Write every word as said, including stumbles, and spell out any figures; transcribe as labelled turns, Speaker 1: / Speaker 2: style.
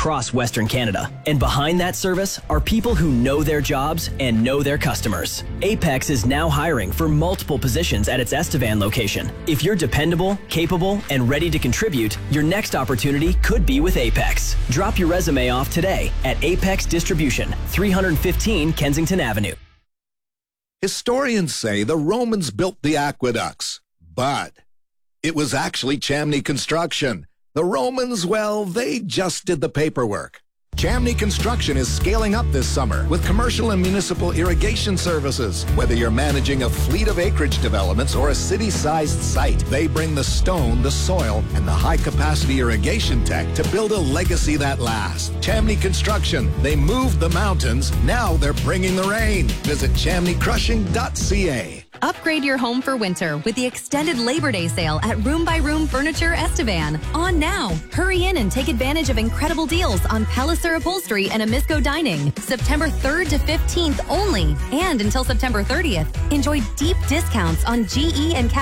Speaker 1: across Western Canada. And behind that service are people who know their jobs and know their customers. Apex is now hiring for multiple positions at its Estevan location. If you're dependable, capable, and ready to contribute, your next opportunity could be with Apex. Drop your resume off today at Apex Distribution, three fifteen Kensington Avenue.
Speaker 2: Historians say the Romans built the aqueducts, but it was actually Chamney Construction. The Romans, well, they just did the paperwork. Chamney Construction is scaling up this summer with commercial and municipal irrigation services. Whether you're managing a fleet of acreage developments or a city-sized site, they bring the stone, the soil, and the high-capacity irrigation tech to build a legacy that lasts. Chamney Construction, they moved the mountains, now they're bringing the rain. Visit chamney crushing dot c a.
Speaker 3: Upgrade your home for winter with the extended Labor Day sale at Room by Room Furniture Estevan. On now. Hurry in and take advantage of incredible deals on Palliser Upholstery and Amisco Dining. September third to fifteenth only. And until September thirtieth. Enjoy deep discounts on G E and